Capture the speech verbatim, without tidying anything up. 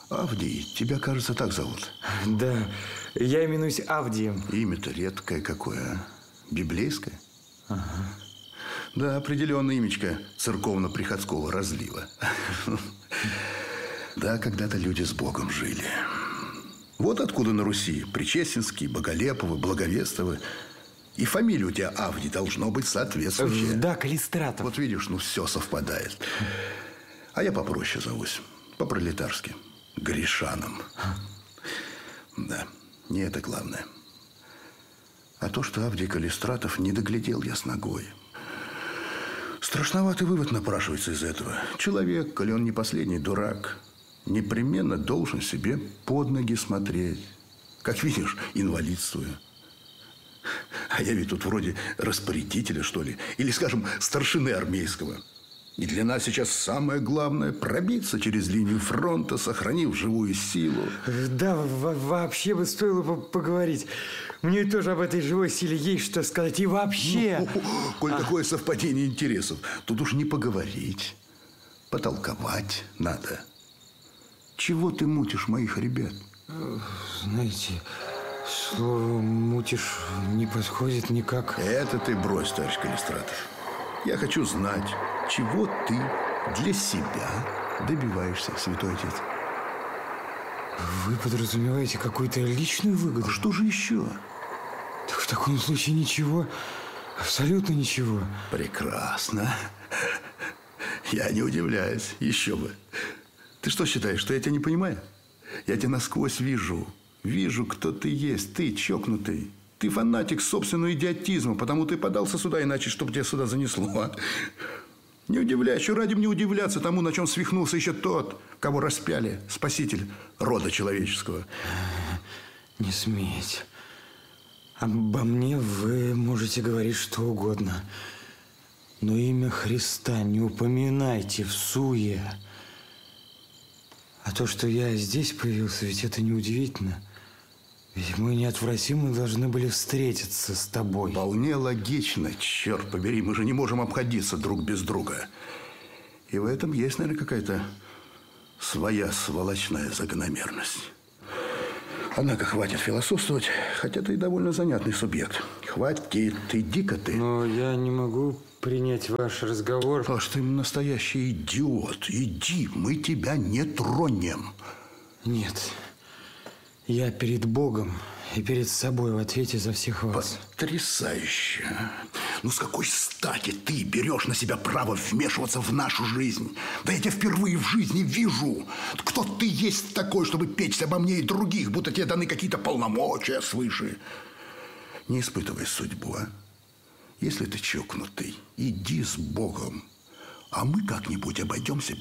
Авдий, тебя, кажется, так зовут. Да, я именуюсь Авдием. Имя-то редкое какое, а? Библейское? Ага. Да, определенно имечко церковно-приходского разлива. Да, когда-то люди с Богом жили. Вот откуда на Руси Причестинские, Боголеповы, Благовестовы. И фамилия у тебя, Авдий, должно быть соответствующая. Да, Калистратов. Вот видишь, ну все совпадает. А я попроще зовусь, по-пролетарски. Гришаном. Да, не это главное. А то, что Авдий Калистратов не доглядел я с ногой. Страшноватый вывод напрашивается из этого. Человек, коли он не последний дурак, непременно должен себе под ноги смотреть. Как видишь, инвалидствую. А я ведь тут вроде распорядителя, что ли. Или, скажем, старшины армейского. И для нас сейчас самое главное – пробиться через линию фронта, сохранив живую силу. Да, вообще бы стоило поговорить. Мне тоже об этой живой силе есть что сказать. И вообще… Ну, коль а... такое совпадение интересов, тут уж не поговорить, потолковать надо. Чего ты мутишь моих ребят? Знаете, слово «мутишь» не подходит никак. Это ты брось, товарищ Калистратов. Я хочу знать, чего ты для себя добиваешься, святой отец. Вы подразумеваете какую-то личную выгоду? А что же еще? Так в таком случае ничего, абсолютно ничего. Прекрасно. Я не удивляюсь, еще бы. Ты что считаешь, что я тебя не понимаю? Я тебя насквозь вижу. Вижу, кто ты есть. Ты чокнутый. Ты фанатик собственного идиотизма, потому ты подался сюда, иначе чтобы тебя сюда занесло. А? Не удивляйся, что ради мне удивляться тому, на чем свихнулся еще тот, кого распяли, спаситель рода человеческого. Не смейте. Обо мне вы можете говорить что угодно, но имя Христа не упоминайте всуе. А то, что я здесь появился, ведь это неудивительно. Ведь мы неотвратимо должны были встретиться с тобой. Вполне логично, черт побери. Мы же не можем обходиться друг без друга. И в этом есть, наверное, какая-то своя сволочная закономерность. Однако хватит философствовать, хотя ты довольно занятный субъект. Хватит, иди-ка ты. Но я не могу принять ваш разговор. Аж ты настоящий идиот. Иди, мы тебя не тронем. Нет. Я перед Богом и перед собой в ответе за всех вас. Потрясающе. Ну, с какой стати ты берешь на себя право вмешиваться в нашу жизнь? Да я тебя впервые в жизни вижу. Кто ты есть такой, чтобы печься обо мне и других, будто тебе даны какие-то полномочия свыше? Не испытывай судьбу, а? Если ты чокнутый, иди с Богом. А мы как-нибудь обойдемся